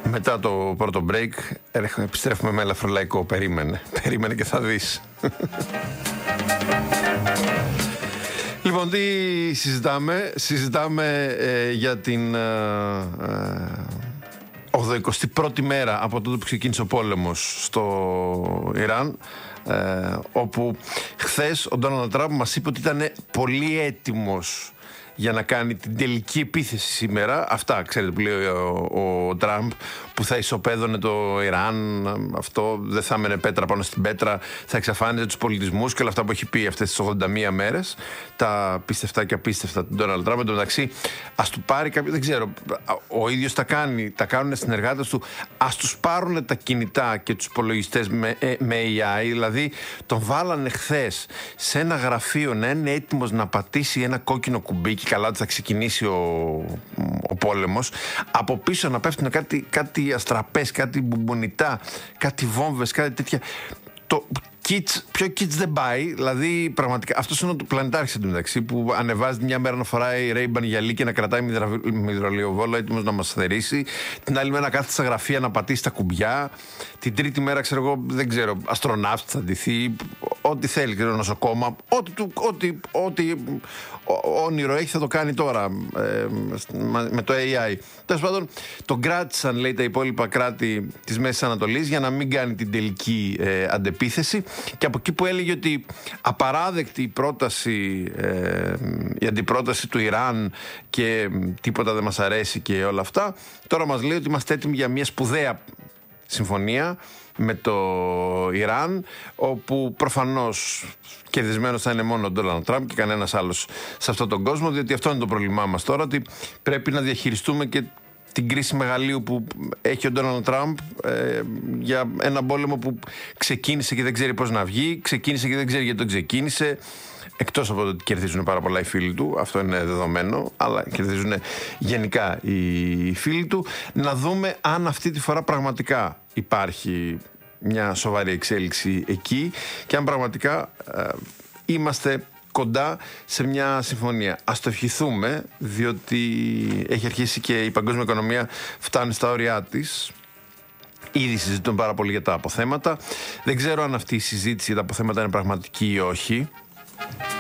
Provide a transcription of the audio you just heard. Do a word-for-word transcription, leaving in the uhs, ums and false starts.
Μετά το πρώτο break επιστρέφουμε με ελαφρολαϊκό. Περίμενε, περίμενε και θα δεις. Λοιπόν, τι συζητάμε? Συζητάμε ε, για την ε, ε, ογδοηκοστή πρώτη μέρα από τότε που ξεκίνησε ο πόλεμος στο Ιράν, ε, όπου χθες ο Ντόναλντ Τραμπ μας είπε ότι ήταν πολύ έτοιμος για να κάνει την τελική επίθεση σήμερα. Αυτά, ξέρετε, που λέει ο, ο, ο Τραμπ, που θα ισοπαίδωνε το Ιράν, αυτό δεν θα έμενε πέτρα πάνω στην πέτρα, θα εξαφάνιζε τους πολιτισμούς και όλα αυτά που έχει πει αυτές τις ογδόντα μία μέρες. Τα πίστευτα και απίστευτα του Ντόναλντ Τραμπ. Εν τω μεταξύ, ας του πάρει κάποιο, δεν ξέρω, ο ίδιος τα κάνει, τα κάνουν συνεργάτες του, ας τους πάρουν τα κινητά και τους υπολογιστές με, με έι άι. Δηλαδή, τον βάλανε χθες σε ένα γραφείο να είναι έτοιμος να πατήσει ένα κόκκινο κουμπί και καλά ότι θα ξεκινήσει ο, ο πόλεμος. Από πίσω να πέφτουν κάτι, κάτι αστραπές, κάτι μπουμπουνιτά, κάτι βόμβες, κάτι τέτοια. Το kids, πιο kids δεν πάει. Δηλαδή, πραγματικά, αυτός είναι ο πλανητάρχης εντωμεταξύ που ανεβάζει μια μέρα να φοράει Ray-Ban γυαλί και να κρατάει υδρολιοβόλο έτοιμος να μας θερήσει. Την άλλη μέρα να κάθεται στα γραφεία να πατήσει τα κουμπιά. Την τρίτη μέρα, ξέρω εγώ, δεν ξέρω, αστροναύτη θα ντυθεί. Ό,τι θέλει, ξέρω, νοσοκόμα. Ό,τι, ό,τι, ό,τι όνειρο έχει θα το κάνει τώρα ε, με το έι άι. Τέλος πάντων, τον κράτησαν, λέει, τα υπόλοιπα κράτη της Μέσης Ανατολής για να μην κάνει την τελική ε, αντεπίθεση. Και από εκεί που έλεγε ότι απαράδεκτη η πρόταση, ε, η αντιπρόταση του Ιράν και τίποτα δεν μας αρέσει και όλα αυτά, τώρα μας λέει ότι είμαστε έτοιμοι για μια σπουδαία συμφωνία με το Ιράν, όπου προφανώς κερδισμένος θα είναι μόνο ο Ντόναλντ Τραμπ και κανένας άλλος σε αυτόν τον κόσμο, διότι αυτό είναι το πρόβλημά μας τώρα, ότι πρέπει να διαχειριστούμε και την κρίση μεγαλείου που έχει ο Ντόναλντ Τραμπ ε, για ένα πόλεμο που ξεκίνησε και δεν ξέρει πώς να βγει, ξεκίνησε και δεν ξέρει γιατί τον ξεκίνησε. Εκτός από το ότι κερδίζουν πάρα πολλά οι φίλοι του, αυτό είναι δεδομένο, αλλά κερδίζουν γενικά οι φίλοι του. Να δούμε αν αυτή τη φορά πραγματικά υπάρχει μια σοβαρή εξέλιξη εκεί και αν πραγματικά ε, είμαστε κοντά σε μια συμφωνία. Ας το ευχηθούμε, διότι έχει αρχίσει και η παγκόσμια οικονομία φτάνει στα όρια της. Ήδη συζητούν πάρα πολύ για τα αποθέματα. Δεν ξέρω αν αυτή η συζήτηση για τα αποθέματα είναι πραγματική ή όχι.